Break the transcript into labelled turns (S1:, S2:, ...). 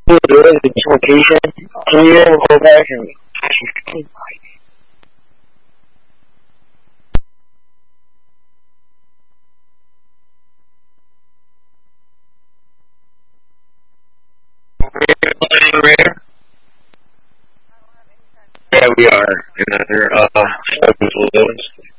S1: go to this location, can you go back and yeah, we are in another physical zones.